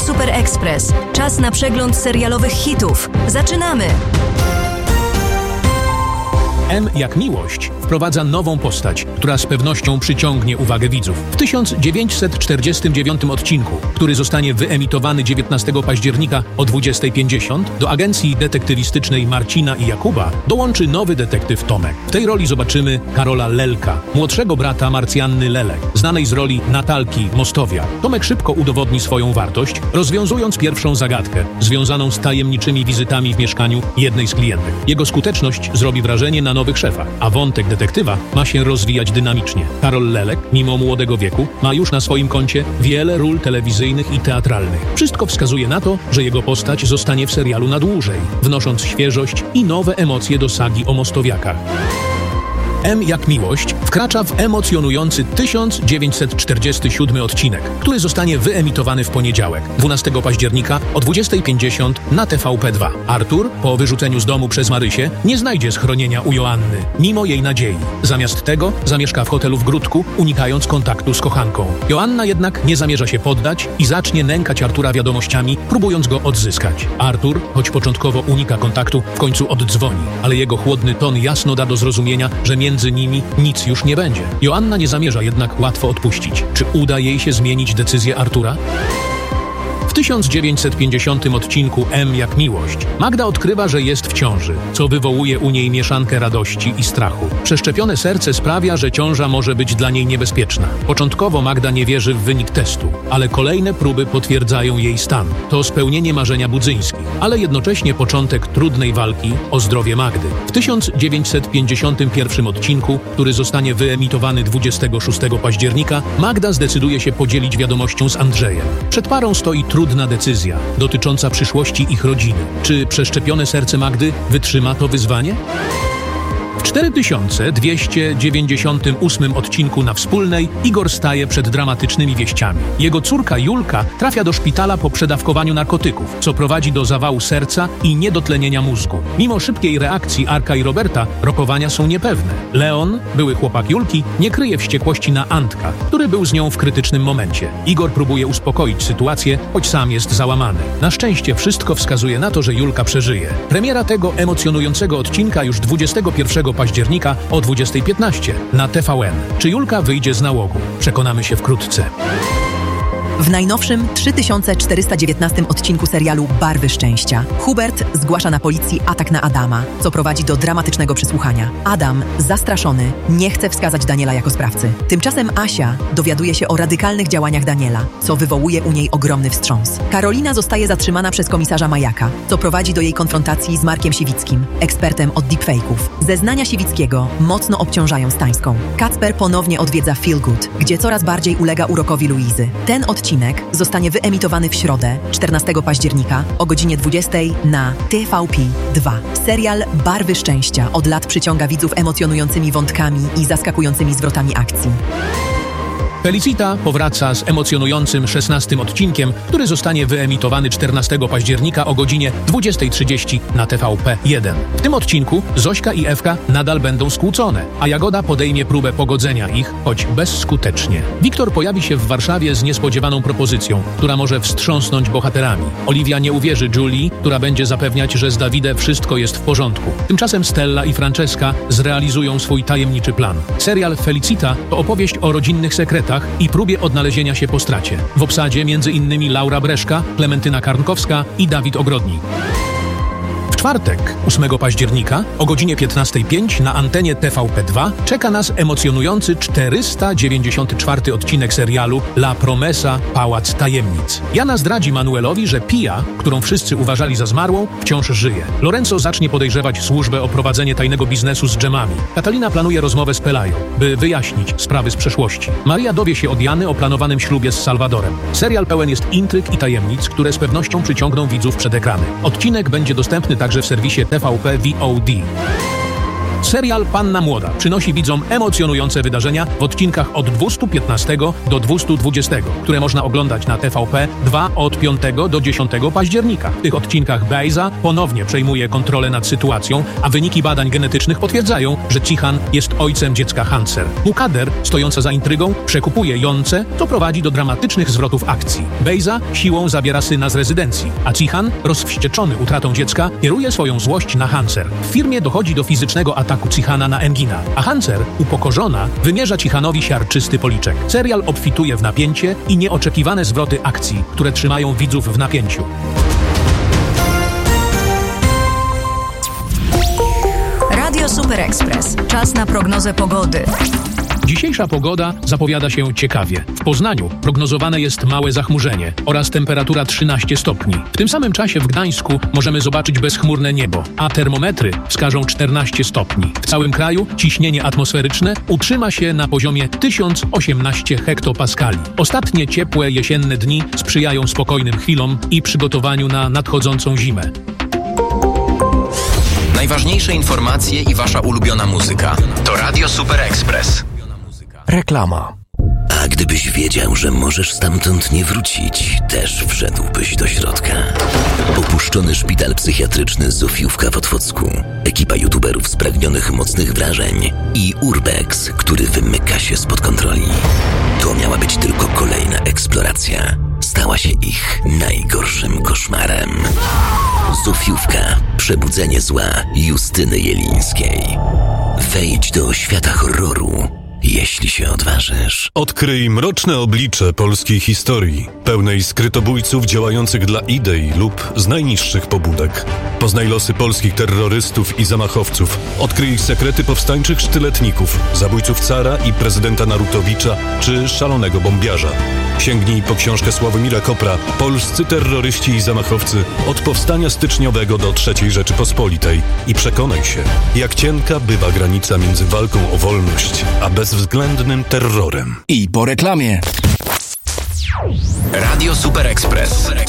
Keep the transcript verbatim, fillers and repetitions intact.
Super Express. Czas na przegląd serialowych hitów. Zaczynamy! M jak miłość wprowadza nową postać, która z pewnością przyciągnie uwagę widzów. W tysiąc dziewięćset czterdziestym dziewiątym odcinku, który zostanie wyemitowany dziewiętnastego października o dwudziestej pięćdziesiąt, do agencji detektywistycznej Marcina i Jakuba dołączy nowy detektyw Tomek. W tej roli zobaczymy Karola Lelka, młodszego brata Marcjanny Lelek, znanej z roli Natalki Mostowia. Tomek szybko udowodni swoją wartość, rozwiązując pierwszą zagadkę, związaną z tajemniczymi wizytami w mieszkaniu jednej z klientek. Jego skuteczność zrobi wrażenie na nowych szefach, a wątek detektywa ma się rozwijać dynamicznie. Karol Lelek, mimo młodego wieku, ma już na swoim koncie wiele ról telewizyjnych i teatralnych. Wszystko wskazuje na to, że jego postać zostanie w serialu na dłużej, wnosząc świeżość i nowe emocje do sagi o Mostowiakach. M jak miłość wkracza w emocjonujący tysiąc dziewięćset czterdziesty siódmy odcinek, który zostanie wyemitowany w poniedziałek, dwunastego października o dwudziestej pięćdziesiąt na T V P dwa. Artur, po wyrzuceniu z domu przez Marysię, nie znajdzie schronienia u Joanny, mimo jej nadziei. Zamiast tego zamieszka w hotelu w Gródku, unikając kontaktu z kochanką. Joanna jednak nie zamierza się poddać i zacznie nękać Artura wiadomościami, próbując go odzyskać. Artur, choć początkowo unika kontaktu, w końcu oddzwoni, ale jego chłodny ton jasno da do zrozumienia, że między nimi nic już nie będzie. Joanna nie zamierza jednak łatwo odpuścić. Czy uda jej się zmienić decyzję Artura? W tysiąc dziewięćset pięćdziesiątym odcinku M jak miłość Magda odkrywa, że jest w ciąży, co wywołuje u niej mieszankę radości i strachu. Przeszczepione serce sprawia, że ciąża może być dla niej niebezpieczna. Początkowo Magda nie wierzy w wynik testu, ale kolejne próby potwierdzają jej stan. To spełnienie marzenia Budzyńskich, ale jednocześnie początek trudnej walki o zdrowie Magdy. W tysiąc dziewięćset pięćdziesiątym pierwszym odcinku, który zostanie wyemitowany dwudziestego szóstego października, Magda zdecyduje się podzielić wiadomością z Andrzejem. Przed parą stoi trudna decyzja dotycząca przyszłości ich rodziny. Czy przeszczepione serce Magdy wytrzyma to wyzwanie? W cztery tysiące dwieście dziewięćdziesiątym ósmym odcinku na Wspólnej Igor staje przed dramatycznymi wieściami. Jego córka Julka trafia do szpitala po przedawkowaniu narkotyków, co prowadzi do zawału serca i niedotlenienia mózgu. Mimo szybkiej reakcji Arka i Roberta, rokowania są niepewne. Leon, były chłopak Julki, nie kryje wściekłości na Antka, który był z nią w krytycznym momencie. Igor próbuje uspokoić sytuację, choć sam jest załamany. Na szczęście wszystko wskazuje na to, że Julka przeżyje. Premiera tego emocjonującego odcinka już dwudziestego pierwszego października o dwudziestej piętnaście na T V N. Czy Julka wyjdzie z nałogu? Przekonamy się wkrótce. W najnowszym trzy tysiące czterysta dziewiętnastym odcinku serialu Barwy Szczęścia Hubert zgłasza na policji atak na Adama, co prowadzi do dramatycznego przesłuchania. Adam, zastraszony, nie chce wskazać Daniela jako sprawcy. Tymczasem Asia dowiaduje się o radykalnych działaniach Daniela, co wywołuje u niej ogromny wstrząs. Karolina zostaje zatrzymana przez komisarza Majaka, co prowadzi do jej konfrontacji z Markiem Siwickim, ekspertem od deepfake'ów. Zeznania Siwickiego mocno obciążają Stańską. Kacper ponownie odwiedza Feel Good, gdzie coraz bardziej ulega urokowi Luizy. Ten odcinek zostanie wyemitowany w środę, czternastego października o godzinie dwudziestej na T V P dwa. Serial Barwy Szczęścia od lat przyciąga widzów emocjonującymi wątkami i zaskakującymi zwrotami akcji. Felicita powraca z emocjonującym szesnastym odcinkiem, który zostanie wyemitowany czternastego października o godzinie dwudziestej trzydzieści na T V P jeden. W tym odcinku Zośka i Ewka nadal będą skłócone, a Jagoda podejmie próbę pogodzenia ich, choć bezskutecznie. Wiktor pojawi się w Warszawie z niespodziewaną propozycją, która może wstrząsnąć bohaterami. Oliwia nie uwierzy Julie, która będzie zapewniać, że z Dawidem wszystko jest w porządku. Tymczasem Stella i Francesca zrealizują swój tajemniczy plan. Serial Felicita to opowieść o rodzinnych sekretach i próbie odnalezienia się po stracie. W obsadzie między innymi Laura Breszka, Klementyna Karnkowska i Dawid Ogrodnik. W czwartek, ósmego października o godzinie piętnastej pięć na antenie T V P dwa czeka nas emocjonujący czterysta dziewięćdziesiąty czwarty odcinek serialu La Promesa – Pałac Tajemnic. Jana zdradzi Manuelowi, że Pia, którą wszyscy uważali za zmarłą, wciąż żyje. Lorenzo zacznie podejrzewać służbę o prowadzenie tajnego biznesu z dżemami. Katalina planuje rozmowę z Pelają, by wyjaśnić sprawy z przeszłości. Maria dowie się od Jany o planowanym ślubie z Salwadorem. Serial pełen jest intryg i tajemnic, które z pewnością przyciągną widzów przed ekrany. Odcinek będzie dostępny także w serwisie T V P V O D. Serial Panna Młoda przynosi widzom emocjonujące wydarzenia w odcinkach od dwieście piętnastego do dwieście dwudziestego, które można oglądać na T V P dwa od piątego do dziesiątego października. W tych odcinkach Bejza ponownie przejmuje kontrolę nad sytuacją, a wyniki badań genetycznych potwierdzają, że Cihan jest ojcem dziecka Hanser. Mukader, stojąca za intrygą, przekupuje Jonce, co prowadzi do dramatycznych zwrotów akcji. Bejza siłą zabiera syna z rezydencji, a Cihan, rozwścieczony utratą dziecka, kieruje swoją złość na Hanser. W firmie dochodzi do fizycznego ataku Cihana na Engina, a Hanser, upokorzona, wymierza Cihanowi siarczysty policzek. Serial obfituje w napięcie i nieoczekiwane zwroty akcji, które trzymają widzów w napięciu. Radio Super Express. Czas na prognozę pogody. Dzisiejsza pogoda zapowiada się ciekawie. W Poznaniu prognozowane jest małe zachmurzenie oraz temperatura trzynaście stopni. W tym samym czasie w Gdańsku możemy zobaczyć bezchmurne niebo, a termometry wskażą czternaście stopni. W całym kraju ciśnienie atmosferyczne utrzyma się na poziomie tysiąc osiemnaście hektopaskali. Ostatnie ciepłe jesienne dni sprzyjają spokojnym chwilom i przygotowaniu na nadchodzącą zimę. Najważniejsze informacje i wasza ulubiona muzyka to Radio Super Express. Reklama. A gdybyś wiedział, że możesz stamtąd nie wrócić, też wszedłbyś do środka. Opuszczony szpital psychiatryczny Zofiówka w Otwocku, ekipa youtuberów spragnionych mocnych wrażeń i Urbex, który wymyka się spod kontroli. To miała być tylko kolejna eksploracja. Stała się ich najgorszym koszmarem. Zofiówka. Przebudzenie zła Justyny Jelińskiej. Wejdź do świata horroru, jeśli się odważysz. Odkryj mroczne oblicze polskiej historii, pełnej skrytobójców działających dla idei lub z najniższych pobudek. Poznaj losy polskich terrorystów i zamachowców. Odkryj sekrety powstańczych sztyletników, zabójców cara i prezydenta Narutowicza czy szalonego bombiarza. Sięgnij po książkę Sławomira Kopra Polscy terroryści i zamachowcy od powstania styczniowego do trzeciej Rzeczypospolitej i przekonaj się, jak cienka bywa granica między walką o wolność a bezwzględnym terrorem. I po reklamie. Radio Super Express.